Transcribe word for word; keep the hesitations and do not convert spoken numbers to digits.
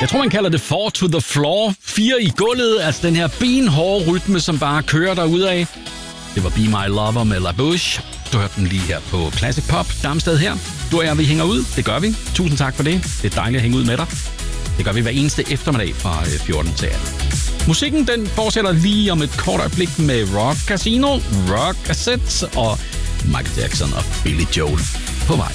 Jeg tror, man kalder det four to the floor. Fire i gulvet, altså den her benhårde rytme, som bare kører derudad. Det var Be My Lover med La Bouche. Du hørte den lige her på Classic Pop. Damsted her. Du og jeg, vi hænger ud. Det gør vi. Tusind tak for det. Det er dejligt at hænge ud med dig. Det gør vi hver eneste eftermiddag fra fjorten til atten. Musikken, den fortsætter lige om et kort øjeblik med Rock Casino, Rock Assets og Michael Jackson og Billy Joel på vej.